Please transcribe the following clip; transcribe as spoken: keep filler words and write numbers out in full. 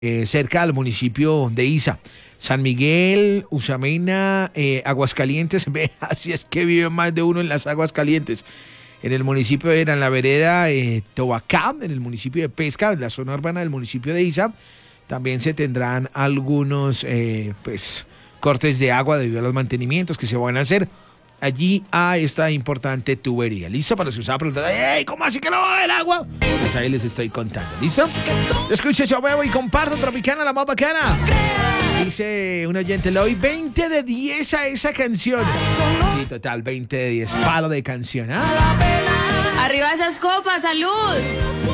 eh, cerca al municipio de Iza. San Miguel, Usamena, eh, Aguascalientes, así es que vive más de uno en las Aguascalientes. En el municipio de en la vereda eh, Tobacá, en el municipio de Pesca, en la zona urbana del municipio de Iza, también se tendrán algunos eh, pues, cortes de agua debido a los mantenimientos que se van a hacer allí a esta importante tubería. ¿Listo? Para los que usaban preguntando, ¡ey! ¿Cómo así que no va a haber agua? Pues ahí les estoy contando. ¿Listo? Escuche, yo veo y comparto Tropicana, la más bacana. Dice un oyente, le doy veinte de diez a esa canción. Sí, total, veinte de diez. Palo de canción, ¿ah? Arriba esas copas, salud.